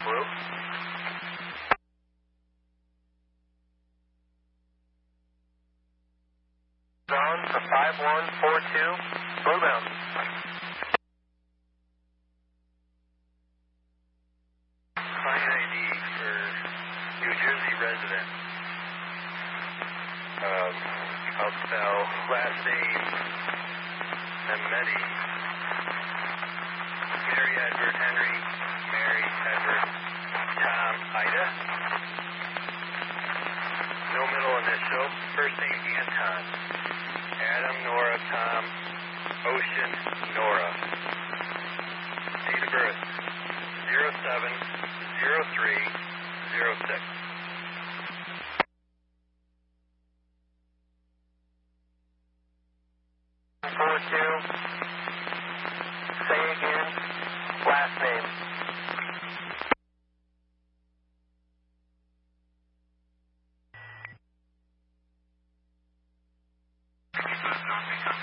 Blue. On for 5142, Bluebound. Client ID for New Jersey resident. I'll spell last name Mehmedi. Mary Edward Henry, Mary Edward Tom Ida. No middle initial. First name Anton. Adam Nora Tom Ocean Nora. Date of birth 07/03/06. 42. Say again. Last name.